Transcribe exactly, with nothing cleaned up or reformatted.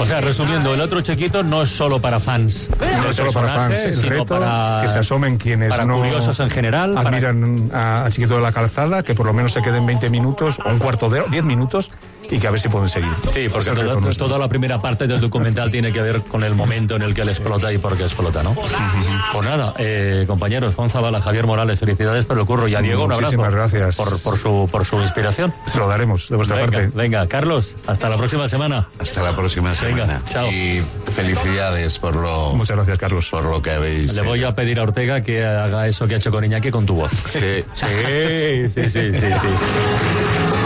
O sea, resumiendo, el otro Chiquito no es solo para fans. No es solo para fans, el reto para, que se asomen quienes para no curiosos en general, admiran para... a, a Chiquito de la Calzada, que por lo menos se queden veinte minutos o un cuarto de hora, diez minutos, y que a ver si pueden seguir. Sí, porque toda, pues toda la primera parte del documental tiene que ver con el momento en el que él explota y por qué explota, ¿no? Uh-huh. Pues nada, eh, compañeros, Juan Zabala, Javier Morales, felicidades por el curro, y a Diego un abrazo. Muchísimas gracias. Por, por, su, por su inspiración. Se lo daremos de vuestra venga, parte. Venga, Carlos, hasta la próxima semana. Hasta la próxima semana. Venga, chao. Y felicidades por lo... Muchas gracias, Carlos. Por lo que habéis... Le voy a pedir a Ortega que haga eso que ha hecho con Iñaki con tu voz. Sí. Sí, sí, sí, sí, sí.